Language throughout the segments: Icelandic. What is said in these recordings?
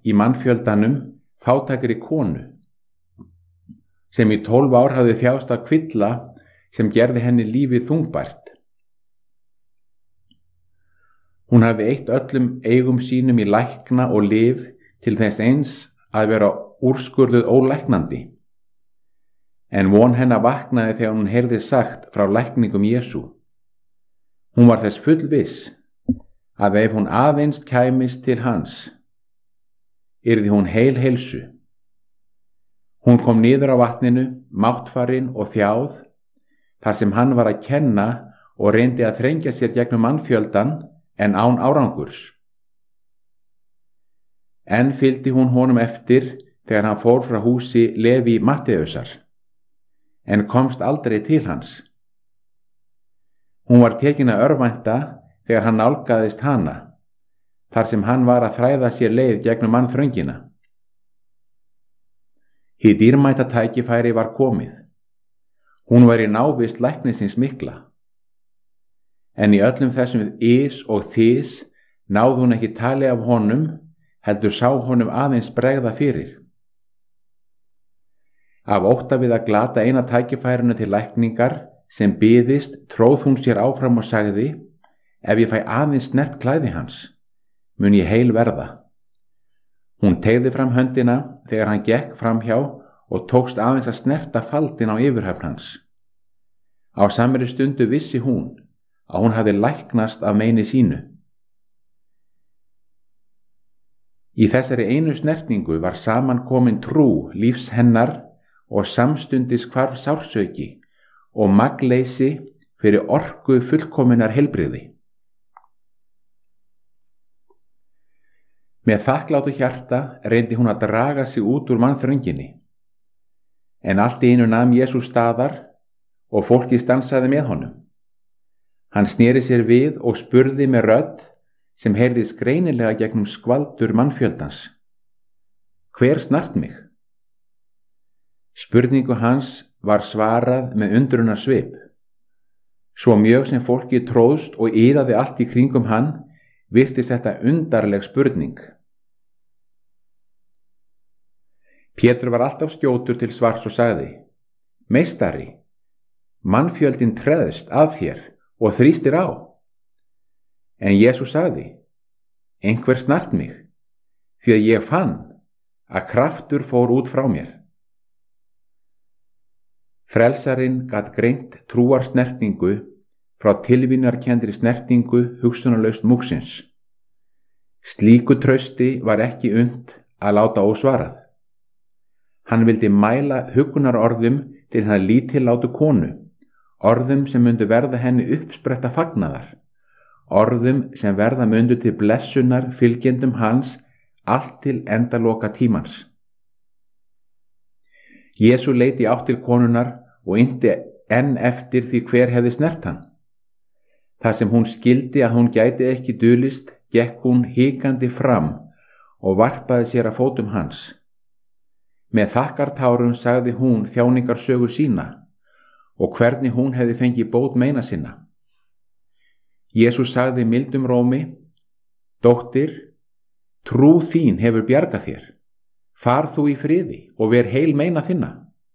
í mannfjöldanum fátækri konu, sem í 12 ár hafði þjáðst af kvilla sem gerði henni lífið þungbært. Hún hafði eytt öllum eigum sínum í lækna og lyf til þess eins að vera úrskurðuð ólæknandi. En von hennar vaknaði þegar hún heyrði sagt frá lækningum Jesú. Hún var þess fullviss að ef hún aðeins kæmist til hans, yrði hún heil heilsu. Hún kom niður á vatninu, máttfarin og þjáð, þar sem hann var að kenna og reyndi að þrengja sér gegnum mannfjöldan en án árangurs. Enn fylgdi hún honum eftir þegar hann fór frá húsi Leví Matteusar, en komst aldrei til hans. Hún var tekin að örvænta þegar hann nálgaðist hana, þar sem hann var að þræða sér leið gegnum mannþröngina. Hið dýrmæta tækifæri var komið. Hún var í návist læknisins mikla. En í öllum þessum ys og þys náði hún ekki tali af honum, heldur sá honum aðeins bregða fyrir. Af ótta við að glata eina tækifærinu til lækningar sem byðist tróð hún sér áfram og sagði: ef ég fæ aðeins snert klæði hans, mun ég heil verða. Hún teygði fram höndina þegar hann gekk framhjá og tókst aðeins að snerta faldinn á yfirhöfn hans. Á samri stundu vissi hún að hún hafði læknast af meini sínu. Í þessari einu snertingu var samankomin trú lífs hennar og samstundis hvarf sársauki og magnleysi fyrir orku fullkominnar heilbrigði. Með þakklátu hjarta reyndi hún að draga sig út úr mannþrönginni. En allt í einu nam Jesú staðar og fólkið stansaði með honum. Hann sneri sér við og spurði með rödd sem heyrðist greinilega gegnum skvaldur mannfjöldans: hver snart mig? Spurningu hans var svarað með undrunar svip. Svo mjög sem fólkið tróðst og iðaði allt í kringum hann, virtist þetta undarleg spurning. Pétur var alltaf skjótur til svars og sagði: meistari, mannfjöldin treðst að þér og þrýstir á. En Jesús sagði: einhver snart mig, því að ég fann að kraftur fór út frá mér. Frelsarinn gat greint trúarsnertingu frá tilvinnarkenndri snertingu hugsunarlaust múgsins. Slíku trausti var ekki unnt að láta ósvarað. Hann vildi mæla huggunarorðum til hennar lítillátu konu, orðum sem myndu verða henni uppspretta fagnaðar, orðum sem verða myndu til blessunar fylgjendum hans allt til endaloka tímans. Jesú leit í átt til konunnar og innti enn eftir því hver hefði snert hann. Þar sem hún skildi að hún gæti ekki dulist, gekk hún hikandi fram og varpaði sér að fótum hans. Með þakkartárum sagði hún þjáningarsögu sína og hvernig hún hefði fengið bót meina sinna. Jesús sagði mildum rómi: dóttir, trú þín hefur bjargað þér. Far þú í friði og ver heil meina þinna.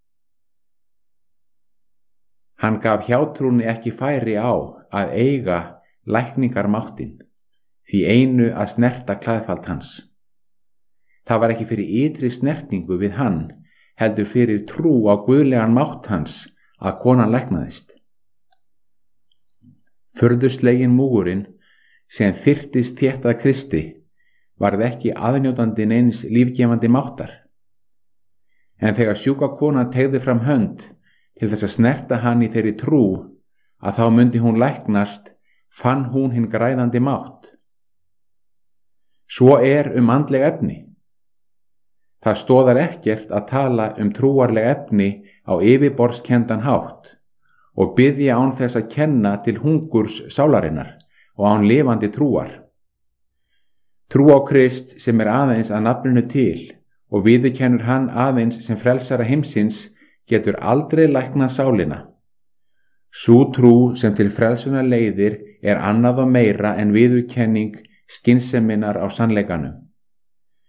Hann gaf hjátrúnni ekki færi á að eiga lækningarmáttin, því einu að snerta klæðfald hans. Það var ekki fyrir ytri snertingu við hann, heldur fyrir trú á guðlegan mátt hans að konan læknaðist. Furðusleginn múgurinn sem þyrtist þétt að Kristi varð ekki aðnjótandi neins lífgefandi máttar. En þegar sjúka konan teygði fram hönd til þess að snerta hann í þeirri trú að þá myndi hún læknast, fann hún hinn græðandi mátt. Svo andleg efni. Það stoðar ekkert að tala trúarleg efni á yfirborðskenndan hátt og biðja án þess að kenna til hungurs sálarinnar og án lifandi trúar. Trú á Krist sem aðeins að nafninu til og viðurkennur hann aðeins sem frelsara heimsins getur aldrei læknað sálina. Sú trú sem til frelsunar leiðir annað og meira en viðurkenning skynseminnar á sannleikanum.